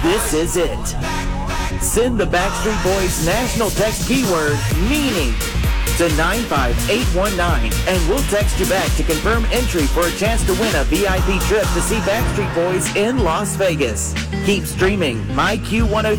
this is it. Send the Backstreet Boys national text keyword meaning to 95819 and we'll text you back to confirm entry for a chance to win a VIP trip to see Backstreet Boys in Las Vegas. Keep streaming My Q103